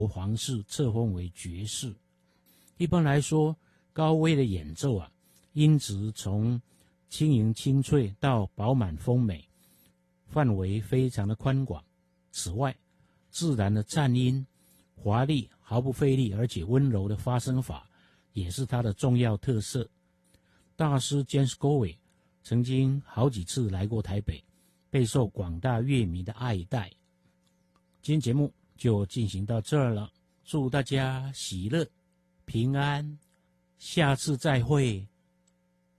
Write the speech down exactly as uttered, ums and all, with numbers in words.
皇室册封为爵士。一般来说，高威的演奏啊，音质从轻盈清脆到饱满丰美，范围非常的宽广。此外，自然的颤音、华丽毫不费力而且温柔的发声法，也是他的重要特色。大师 James Galway 曾经好几次来过台北，备受广大乐迷的爱戴。今天节目就进行到这儿了，祝大家喜乐平安，下次再会。